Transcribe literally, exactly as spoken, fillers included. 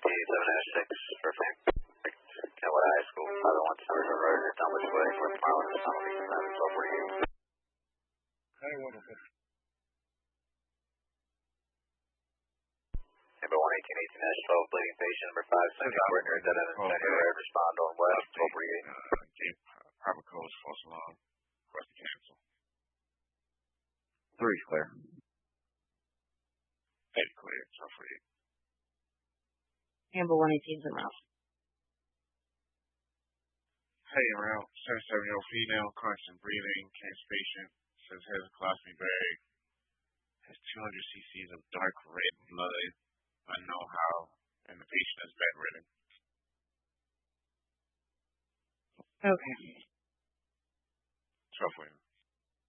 seven dash six for Kenwood High School, five oh one Somerset Road, Thomas Way, North Marlin, Sonoma Beach, seven twelve forty-eight. Hey, wonderful. Number one eighteen eighteen dash twelve, bleeding patient number five seventy, coordinator dead end and Sandy Road, respond on west, twelve forty-eight. Uh, gave proper codes, false alarm, request to cancel. Three clear. Eight clear, twelve forty-eight. Amber one eighteen is around. Hey, around seventy-seven year old female, constant breathing, cancer patient, says has a colostomy bag, has two hundred cc's of dark red blood, unknown how, and the patient is bedridden. Okay. twelve forty-nine.